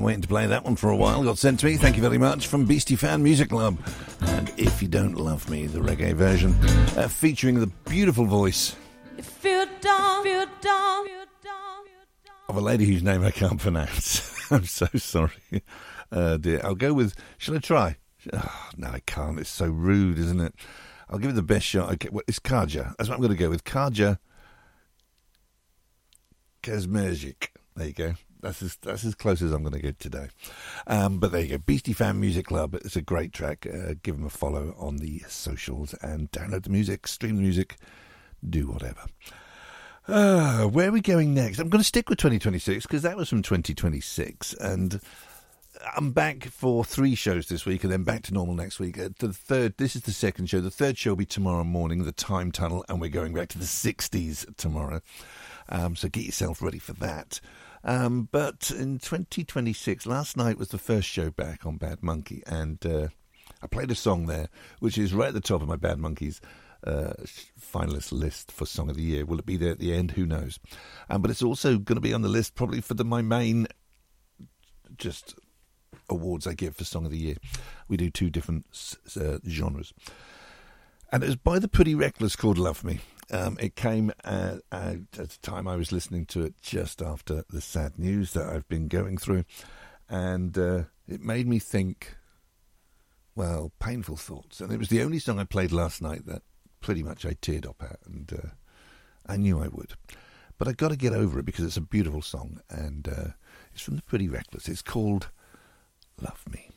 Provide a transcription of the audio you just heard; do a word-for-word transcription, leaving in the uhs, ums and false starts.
waiting to play that one for a while. Got sent to me. Thank you very much from Beastie Fan Music Club. And If You Don't Love Me, the reggae version, uh, featuring the beautiful voice If you don't, if you don't, if you don't, of a lady whose name I can't pronounce. I'm so sorry. Uh, dear. I'll go with, shall I try? Oh, no, I can't. It's so rude, isn't it? I'll give it the best shot. Okay, well, it's Kaja. That's what I'm going to go with. Kaja Kazmergic. There you go. That's as, that's as close as I'm going to get today. Um, but there you go. Beastie Fan Music Club. It's a great track. Uh, give them a follow on the socials and download the music, stream the music, do whatever. Uh, where are we going next? I'm going to stick with twenty twenty-six because that was from twenty twenty-six. And I'm back for three shows this week and then back to normal next week. Uh, the third, this is the second show. The third show will be tomorrow morning, the Time Tunnel, and we're going back to the sixties tomorrow. Um, so get yourself ready for that. Um, but in twenty twenty-six, last night was the first show back on Bad Monkey, and uh, I played a song there, which is right at the top of my Bad Monkeys uh, finalist list for Song of the Year. Will it be there at the end? Who knows? Um, but it's also going to be on the list probably for the, my main just awards I give for Song of the Year. We do two different uh, genres. And it was by the Pretty Reckless called Love Me. Um, it came at, at a time I was listening to it just after the sad news that I've been going through. And uh, it made me think, well, painful thoughts. And it was the only song I played last night that pretty much I teared up at. And uh, I knew I would. But I've got to get over it because it's a beautiful song. And uh, it's from the Pretty Reckless. It's called Love Me.